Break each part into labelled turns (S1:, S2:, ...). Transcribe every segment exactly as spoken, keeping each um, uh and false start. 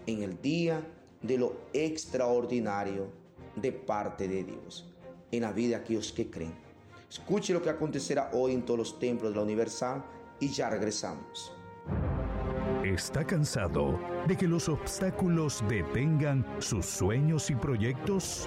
S1: en el día de lo extraordinario de parte de Dios en la vida de aquellos que creen. Escuche lo que acontecerá hoy en todos los templos de la Universal y ya regresamos.
S2: ¿Está cansado de que los obstáculos detengan sus sueños y proyectos?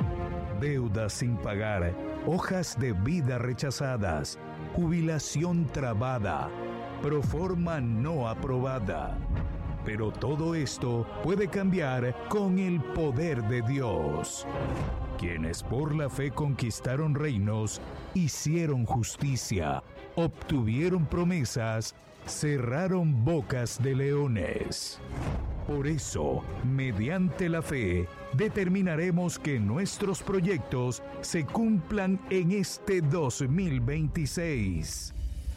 S2: Deudas sin pagar, hojas de vida rechazadas, jubilación trabada, proforma no aprobada. Pero todo esto puede cambiar con el poder de Dios. Quienes por la fe conquistaron reinos, hicieron justicia, obtuvieron promesas, cerraron bocas de leones. Por eso, mediante la fe, determinaremos que nuestros proyectos se cumplan en este dos mil veintiséis.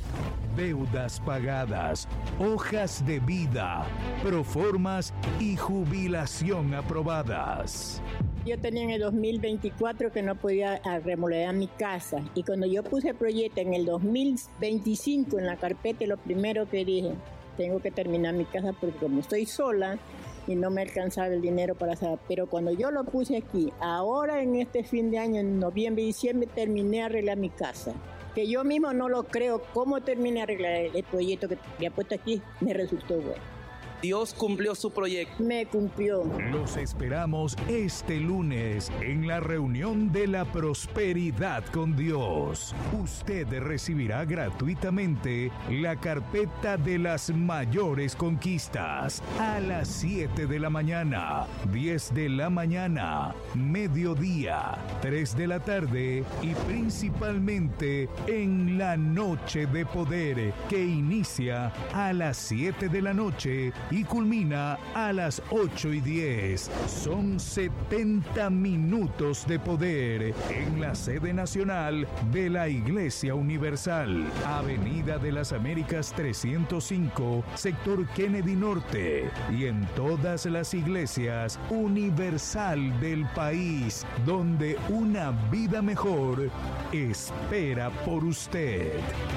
S2: Deudas pagadas, hojas de vida, proformas y jubilación aprobadas.
S3: Yo tenía en el dos mil veinticuatro que no podía remodelar mi casa, y cuando yo puse el proyecto en el dos mil veinticinco en la carpeta, lo primero que dije, tengo que terminar mi casa porque como estoy sola y no me alcanzaba el dinero para hacer. Pero cuando yo lo puse aquí, ahora en este fin de año, en noviembre y diciembre, terminé de arreglar mi casa. Que yo mismo no lo creo, cómo terminé de arreglar el proyecto que había puesto aquí, me resultó bueno.
S4: Dios cumplió su proyecto.
S3: Me cumplió.
S2: Los esperamos este lunes en la reunión de la prosperidad con Dios. Usted recibirá gratuitamente la carpeta de las mayores conquistas a las siete de la mañana, diez de la mañana, mediodía, tres de la tarde y principalmente en la noche de poder que inicia a las siete de la noche y culmina a las ocho y diez. Son setenta minutos de poder en la sede nacional de la Iglesia Universal, Avenida de las Américas trescientos cinco, sector Kennedy Norte, y en todas las iglesias universal del país, donde una vida mejor espera por usted.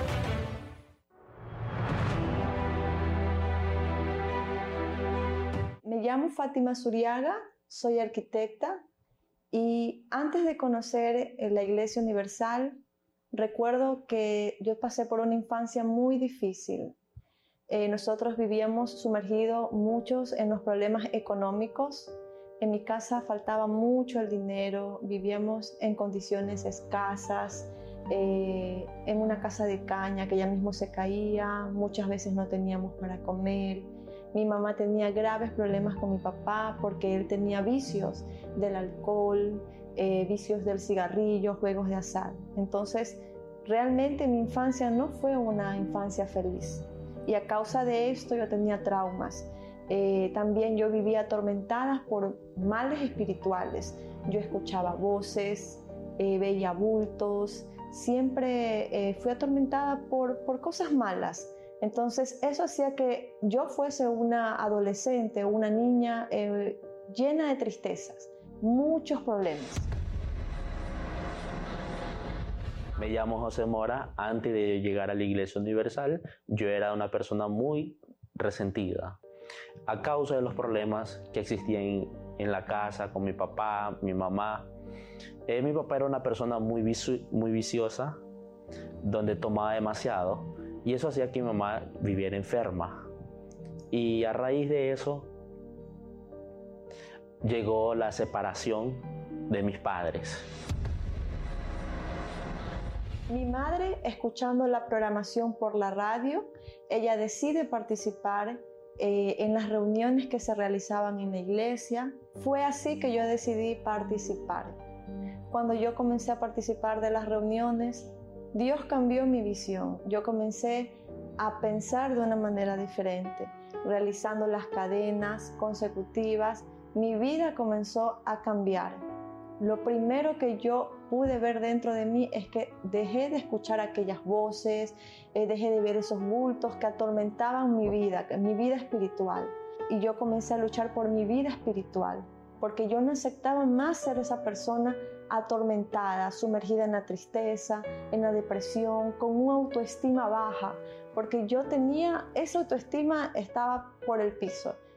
S5: Me llamo Fátima Zuriaga, soy arquitecta y antes de conocer la Iglesia Universal, recuerdo que yo pasé por una infancia muy difícil. Eh, nosotros vivíamos sumergidos muchos en los problemas económicos. En mi casa faltaba mucho el dinero, vivíamos en condiciones escasas, eh, en una casa de caña que ya mismo se caía, muchas veces no teníamos para comer. Mi mamá tenía graves problemas con mi papá porque él tenía vicios del alcohol, eh, vicios del cigarrillo, juegos de azar. Entonces, realmente mi infancia no fue una infancia feliz. Y a causa de esto yo tenía traumas. Eh, también yo vivía atormentada por males espirituales. Yo escuchaba voces, eh, veía bultos, siempre eh, fui atormentada por, por cosas malas. Entonces eso hacía que yo fuese una adolescente, una niña eh, llena de tristezas, muchos problemas.
S6: Me llamo José Mora. Antes de llegar a la Iglesia Universal, yo era una persona muy resentida a causa de los problemas que existían en la casa con mi papá, mi mamá. Eh, mi papá era una persona muy, vici- muy viciosa, donde tomaba demasiado. Y eso hacía que mi mamá viviera enferma. Y a raíz de eso llegó la separación de mis padres.
S5: Mi madre, escuchando la programación por la radio, ella decide participar eh, en las reuniones que se realizaban en la iglesia. Fue así que yo decidí participar. Cuando yo comencé a participar de las reuniones, Dios cambió mi visión. Yo comencé a pensar de una manera diferente, realizando las cadenas consecutivas. Mi vida comenzó a cambiar. Lo primero que yo pude ver dentro de mí es que dejé de escuchar aquellas voces, eh, dejé de ver esos bultos que atormentaban mi vida, mi vida espiritual. Y yo comencé a luchar por mi vida espiritual, porque yo no aceptaba más ser esa persona atormentada, sumergida en la tristeza, en la depresión, con una autoestima baja, porque yo tenía, esa autoestima estaba por el piso.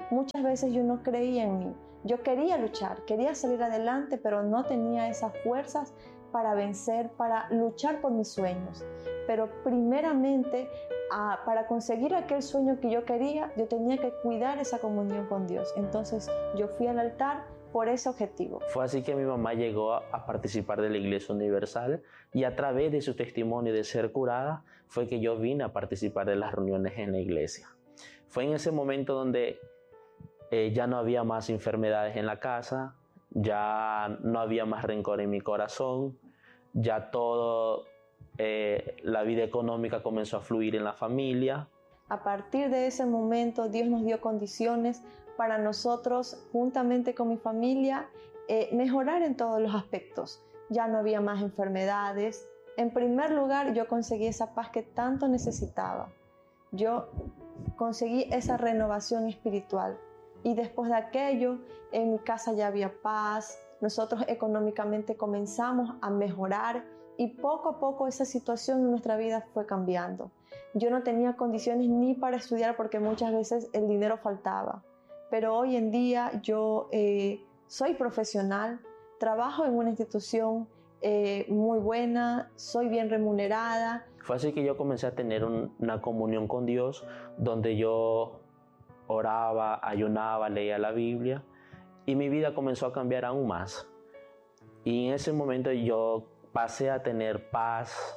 S5: muchas veces yo no creía en mí. Yo quería luchar, quería salir adelante, pero no tenía esas fuerzas para vencer, para luchar por mis sueños. Pero primeramente, ah, para conseguir aquel sueño que yo quería, yo tenía que cuidar esa comunión con Dios. Entonces yo fui al altar por ese objetivo.
S6: Fue así que mi mamá llegó a, a participar de la Iglesia Universal, y a través de su testimonio de ser curada fue que yo vine a participar de las reuniones en la iglesia. Fue en ese momento donde eh, ya no había más enfermedades en la casa, ya no había más rencor en mi corazón, ya todo, eh, la vida económica comenzó a fluir en la familia.
S5: A partir de ese momento Dios nos dio condiciones para nosotros, juntamente con mi familia, eh, mejorar en todos los aspectos. Ya no había más enfermedades. En primer lugar, yo conseguí esa paz que tanto necesitaba. Yo conseguí esa renovación espiritual. Y después de aquello, en mi casa ya había paz. Nosotros económicamente comenzamos a mejorar y poco a poco esa situación en nuestra vida fue cambiando. Yo no tenía condiciones ni para estudiar porque muchas veces el dinero faltaba. Pero hoy en día yo eh, soy profesional, trabajo en una institución eh, muy buena, soy bien remunerada.
S6: Fue así que yo comencé a tener un, una comunión con Dios, donde yo oraba, ayunaba, leía la Biblia, y mi vida comenzó a cambiar aún más. Y en ese momento yo pasé a tener paz,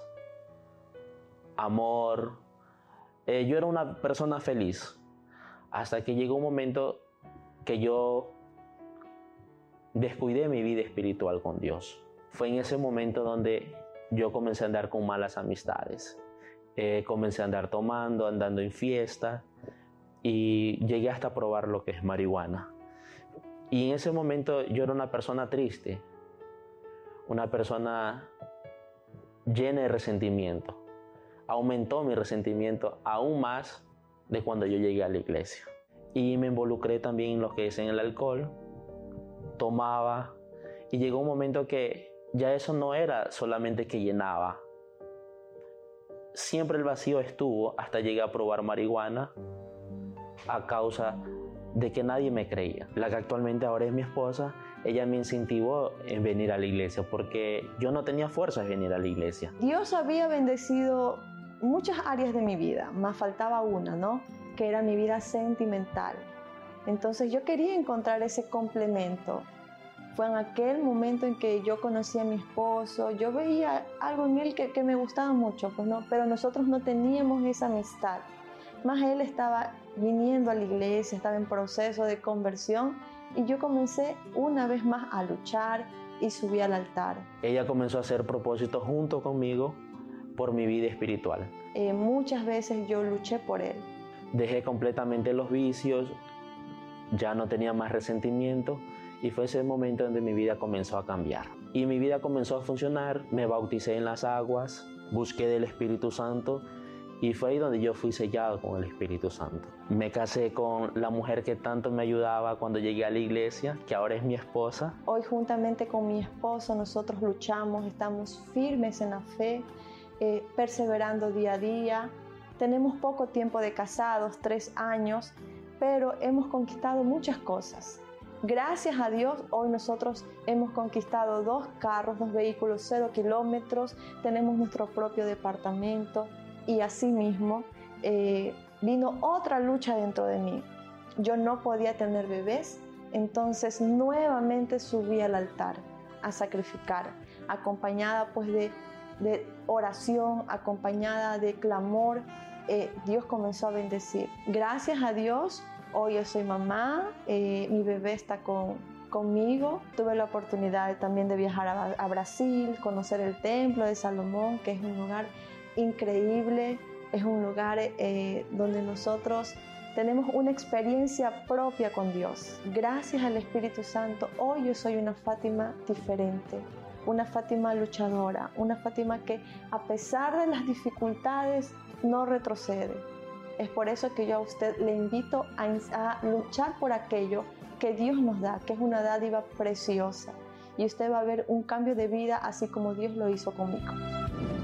S6: amor. Eh, yo era una persona feliz, hasta que llegó un momento que yo descuidé mi vida espiritual con Dios. Fue en ese momento donde yo comencé a andar con malas amistades. Eh, comencé a andar tomando, andando en fiesta, y llegué hasta probar lo que es marihuana. Y en ese momento yo era una persona triste, una persona llena de resentimiento. Aumentó mi resentimiento aún más de cuando yo llegué a la iglesia. Y me involucré también en lo que es en el alcohol, tomaba, y llegó un momento que ya eso no era solamente que llenaba. Siempre el vacío estuvo hasta llegué a probar marihuana a causa de que nadie me creía. La que actualmente ahora es mi esposa, ella me incentivó en venir a la iglesia porque yo no tenía fuerza de venir a la iglesia.
S5: Dios había bendecido muchas áreas de mi vida, más faltaba una, ¿no? Que era mi vida sentimental. Entonces yo quería encontrar ese complemento. Fue en aquel momento en que yo conocí a mi esposo, yo veía algo en él que, que me gustaba mucho, pues no, pero nosotros no teníamos esa amistad. Más él estaba viniendo a la iglesia, estaba en proceso de conversión, y yo comencé una vez más a luchar y subí al altar.
S6: Ella comenzó a hacer propósitos junto conmigo por mi vida espiritual.
S5: Eh, muchas veces yo luché por él.
S6: Dejé completamente los vicios, ya no tenía más resentimiento, y fue ese momento donde mi vida comenzó a cambiar. Y mi vida comenzó a funcionar, me bauticé en las aguas, busqué del Espíritu Santo, y fue ahí donde yo fui sellado con el Espíritu Santo. Me casé con la mujer que tanto me ayudaba cuando llegué a la iglesia, que ahora es mi esposa.
S5: Hoy juntamente con mi esposo nosotros luchamos, estamos firmes en la fe, eh, perseverando día a día. Tenemos poco tiempo de casados, tres años, pero hemos conquistado muchas cosas. Gracias a Dios, hoy nosotros hemos conquistado dos carros, dos vehículos, cero kilómetros, tenemos nuestro propio departamento, y asimismo eh, vino otra lucha dentro de mí. Yo no podía tener bebés, entonces nuevamente subí al altar a sacrificar, acompañada pues de, de oración, acompañada de clamor. Eh, Dios comenzó a bendecir. Gracias a Dios, hoy yo soy mamá, eh, mi bebé está con, conmigo. Tuve la oportunidad también de viajar a, a Brasil, conocer el templo de Salomón, que es un lugar increíble, es un lugar eh, donde nosotros tenemos una experiencia propia con Dios. Gracias al Espíritu Santo, hoy yo soy una Fátima diferente, una Fátima luchadora, una Fátima que a pesar de las dificultades no retrocede. Es por eso que yo a usted le invito a, a luchar por aquello que Dios nos da, que es una dádiva preciosa, y usted va a ver un cambio de vida así como Dios lo hizo conmigo.